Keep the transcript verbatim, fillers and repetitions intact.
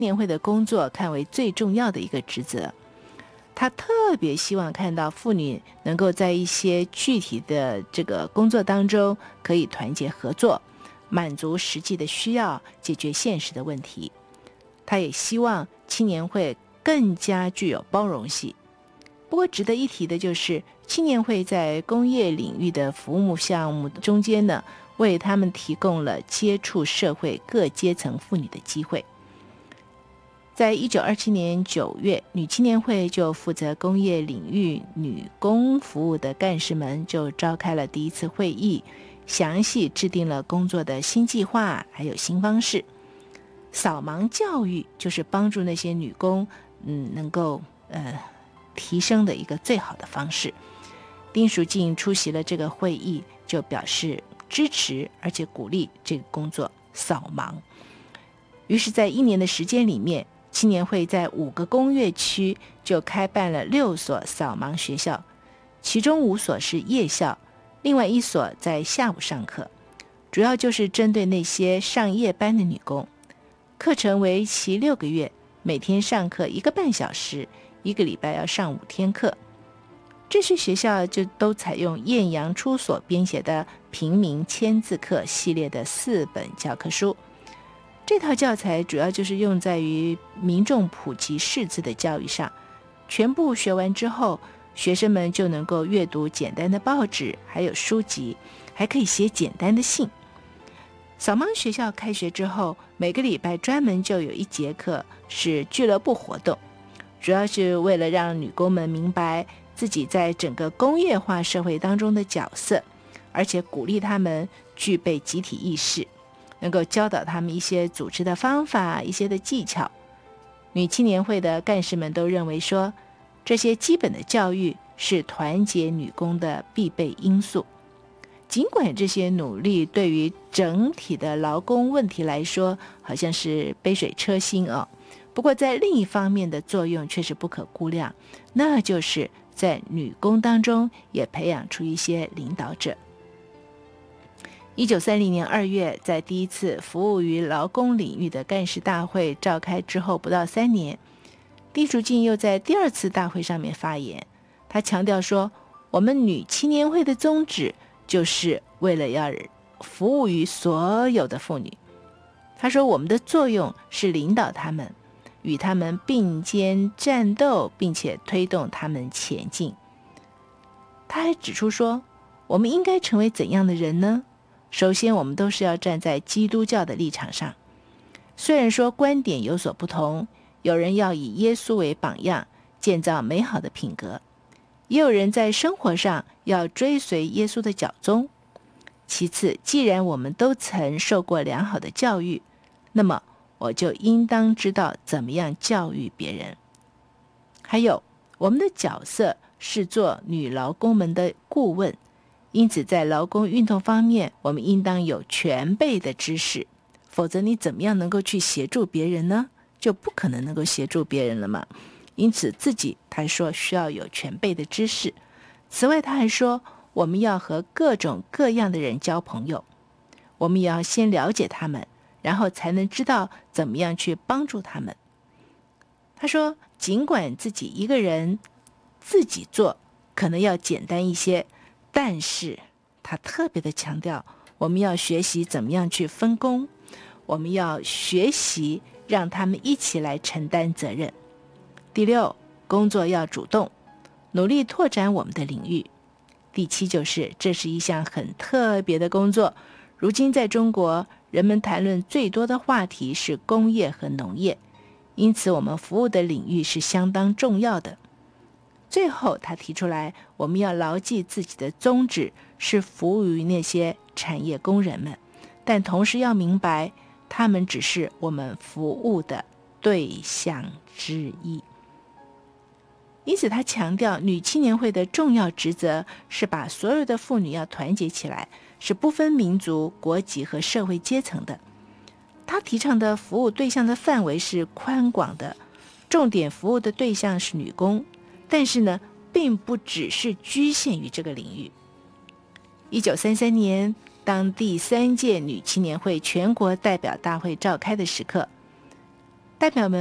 年会的工作看为最重要的一个职责。他特别希望看到妇女能够在一些具体的这个工作当中可以团结合作，满足实际的需要，解决现实的问题。他也希望青年会更加具有包容性。不过值得一提的就是，青年会在工业领域的服务项目中间呢，为他们提供了接触社会各阶层妇女的机会。在一九二七年九月，女青年会就负责工业领域女工服务的干事们就召开了第一次会议，详细制定了工作的新计划还有新方式。扫盲教育就是帮助那些女工嗯能够呃提升的一个最好的方式。丁淑静出席了这个会议，就表示支持而且鼓励这个工作扫盲。于是在一年的时间里面，青年会在五个工业区就开办了六所扫盲学校，其中五所是夜校，另外一所在下午上课，主要就是针对那些上夜班的女工。课程为期六个月，每天上课一个半小时，一个礼拜要上五天课。这些学校就都采用晏阳出所编写的平民签字课系列的四本教科书。这套教材主要就是用在于民众普及识字的教育上，全部学完之后，学生们就能够阅读简单的报纸还有书籍，还可以写简单的信。扫盲学校开学之后，每个礼拜专门就有一节课是俱乐部活动，主要是为了让女工们明白自己在整个工业化社会当中的角色，而且鼓励他们具备集体意识，能够教导他们一些组织的方法，一些的技巧。女青年会的干事们都认为说，这些基本的教育是团结女工的必备因素。尽管这些努力对于整体的劳工问题来说好像是杯水车薪哦，不过在另一方面的作用却是不可估量，那就是在女工当中也培养出一些领导者。一九三零年二月，在第一次服务于劳工领域的干事大会召开之后不到三年，丁淑静又在第二次大会上面发言，她强调说，我们女青年会的宗旨就是为了要服务于所有的妇女。她说，我们的作用是领导她们，与她们并肩战斗，并且推动她们前进。她还指出说，我们应该成为怎样的人呢？首先，我们都是要站在基督教的立场上。虽然说观点有所不同，有人要以耶稣为榜样，建造美好的品格，也有人在生活上要追随耶稣的脚踪。其次，既然我们都曾受过良好的教育，那么我就应当知道怎么样教育别人。还有，我们的角色是做女劳工们的顾问，因此在劳工运动方面，我们应当有全备的知识，否则你怎么样能够去协助别人呢？就不可能能够协助别人了嘛。因此自己他说需要有全备的知识。此外他还说，我们要和各种各样的人交朋友，我们也要先了解他们，然后才能知道怎么样去帮助他们。他说，尽管自己一个人自己做可能要简单一些，但是他特别的强调，我们要学习怎么样去分工，我们要学习让他们一起来承担责任。第六，工作要主动，努力拓展我们的领域。第七，就是这是一项很特别的工作。如今在中国，人们谈论最多的话题是工业和农业，因此我们服务的领域是相当重要的。最后他提出来，我们要牢记自己的宗旨是服务于那些产业工人们，但同时要明白，他们只是我们服务的对象之一。因此他强调，女青年会的重要职责是把所有的妇女要团结起来，是不分民族、国籍和社会阶层的。他提倡的服务对象的范围是宽广的，重点服务的对象是女工，但是呢，并不只是局限于这个领域。一九三三年，当第三届女青年会全国代表大会召开的时刻， 代表们